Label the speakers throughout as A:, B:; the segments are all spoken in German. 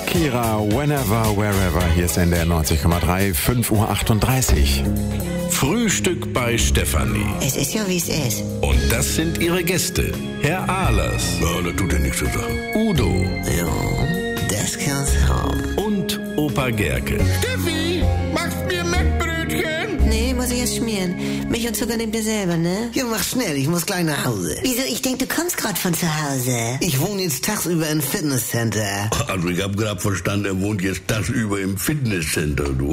A: Shakira, Whenever, Wherever. Hier ist NDR 90,3, 5:38 Uhr.
B: Frühstück bei Stefanie.
C: Es ist ja, wie es ist.
B: Und das sind ihre Gäste. Herr Ahlers.
D: Ja, das tut ja nichts zur Sache.
B: Udo.
C: Ja, das kann's haben.
B: Und Opa Gerke.
D: Steffi, machst mir Mettbrötchen?
C: Nee, muss ich erst schmieren. Milch und Zucker nehmt ihr selber, ne?
E: Ja, mach schnell, ich muss gleich nach Hause.
C: Wieso? Ich denk, du kommst grad von zu Hause.
E: Ich wohne jetzt tagsüber im Fitnesscenter.
D: Also ich hab grad verstanden, er wohnt jetzt tagsüber im Fitnesscenter, du.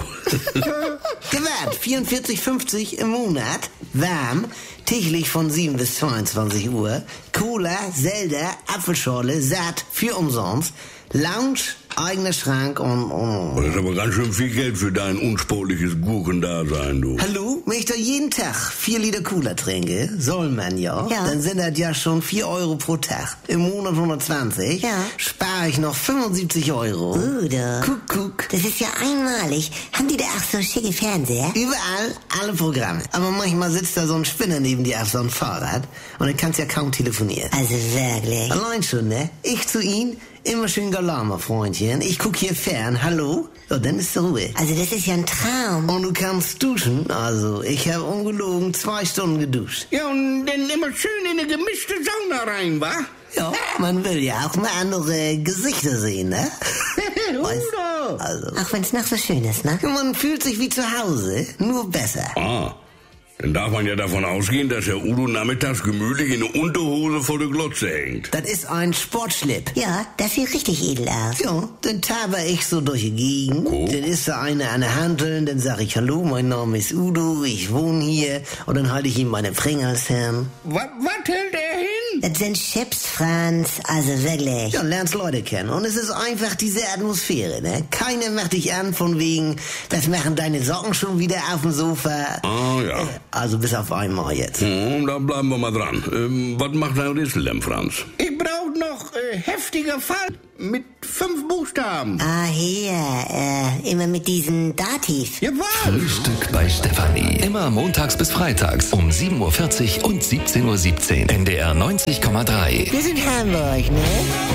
E: Gewährt, 44,50 im Monat. Warm, täglich von 7 bis 22 Uhr. Cola, Selder, Apfelschorle, satt, für umsonst. Lounge, eigener Schrank und...
D: Das ist aber ganz schön viel Geld für dein unsportliches Gurkendasein, du.
E: Hallo, wenn ich da jeden Tag 4 Liter Cola trinke, soll man ja, dann sind das ja schon 4 Euro pro Tag. Im Monat 120, spare ich noch 75 Euro.
C: Udo.
E: Guck.
C: Das ist ja einmalig. Haben die da auch so schicke Fernseher?
E: Überall, alle Programme. Aber manchmal sitzt da so ein Spinner neben dir auf so einem Fahrrad und dann kannst ja kaum telefonieren.
C: Also wirklich.
E: Allein schon, ne? Ich zu ihm, immer schön Galama, Freundchen. Ich guck hier fern, hallo? Ja, dann ist Ruhe.
C: Also das ist ja ein Traum.
E: Und du kannst duschen. Also, ich habe ungelogen 2 Stunden geduscht.
D: Ja, und dann immer schön in eine gemischte Sauna rein, wa?
E: Ja, man will ja auch mal andere Gesichter sehen, ne?
D: Udo!
E: Also,
C: Auch wenn's noch so schön ist, ne?
E: man fühlt sich wie zu Hause, nur besser.
D: Ah, dann darf man ja davon ausgehen, dass Herr Udo nachmittags gemütlich in eine Unterhose vor der Glotze hängt.
E: Das ist ein Sportschlipp.
C: Ja, das sieht richtig edel aus.
E: Ja, dann taber ich so durch die Gegend.
D: Oh.
E: Dann ist da einer an der Handel, dann sag ich, hallo, mein Name ist Udo, ich wohne hier. Und dann halte ich ihm meine Pringles hin.
D: Was hält er hin?
C: Das sind Chips, Franz. Also wirklich.
E: Ja, lernst Leute kennen. Und es ist einfach diese Atmosphäre, ne? Keiner macht dich an von wegen, was machen deine Socken schon wieder auf dem Sofa?
D: Ah, ja.
E: Also bis auf einmal jetzt.
D: Da bleiben wir mal dran. Was macht dein Rätsel denn, Franz? Ich brauche noch heftiger Fall mit 5 Buchstaben.
C: Ah, hier. Immer mit diesen Dativ.
D: Jawohl!
F: Frühstück bei Stefanie. Immer montags bis freitags um 7:40 Uhr und 17:17 Uhr. NDR 90,3.
C: Wir sind Hamburg, ne?